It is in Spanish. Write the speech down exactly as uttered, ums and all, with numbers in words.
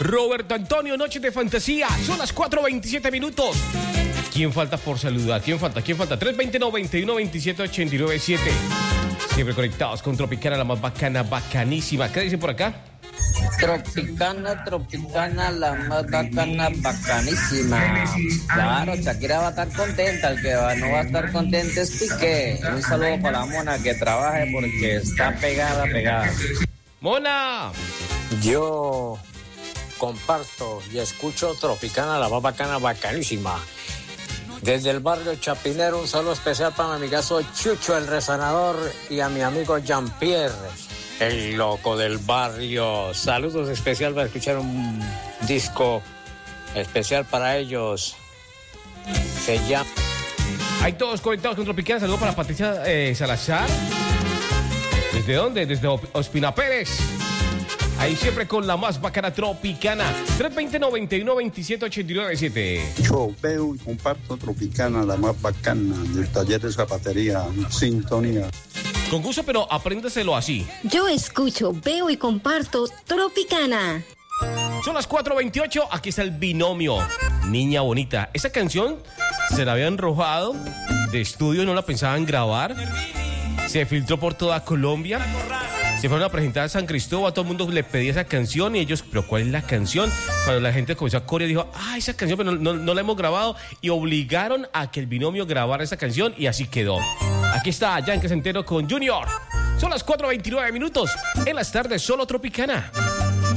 Roberto Antonio, Noches de Fantasía. Son las cuatro veintisiete minutos. ¿Quién falta por saludar? ¿Quién falta? ¿Quién falta? tres dos cero, noventa y uno, veintisiete, ochenta y nueve, siete. Siempre conectados con Tropicana, la más bacana, bacanísima. ¿Qué dice por acá? Tropicana, Tropicana, la más bacana, bacanísima. Claro, Shakira va a estar contenta, el que va, no va a estar contento es Piqué. Un saludo para la Mona, que trabaje porque está pegada, pegada. ¡Mona! Yo comparto y escucho Tropicana, la más bacana, bacanísima. Desde el barrio Chapinero, un saludo especial para mi amigazo Chucho, el rezanador, y a mi amigo Jean-Pierre, el loco del barrio. Saludos especial para escuchar un disco especial para ellos. Se llama... Hay todos conectados con Tropicana. Saludos para Patricia eh, Salazar. ¿Desde dónde? Desde Ospina Pérez. Ahí siempre con la más bacana Tropicana. tres dos cero, noventa y uno, veintisiete, ochenta y nueve, siete. Yo veo y comparto Tropicana, la más bacana del taller de zapatería. Sintonía. Con gusto, pero apréndaselo así. Yo escucho, veo y comparto Tropicana. Son las cuatro veintiocho. Aquí está el binomio. Niña Bonita. Esa canción se la habían robado de estudio, no la pensaban grabar. Se filtró por toda Colombia. Se fueron a presentar a San Cristóbal, todo el mundo le pedía esa canción y ellos, ¿pero cuál es la canción? Cuando la gente comenzó a corear, dijo, ah, esa canción, pero no, no, no la hemos grabado, y obligaron a que el binomio grabara esa canción y así quedó. Aquí está Yankee Centeno con Junior. Son las cuatro veintinueve minutos. En las tardes, solo Tropicana.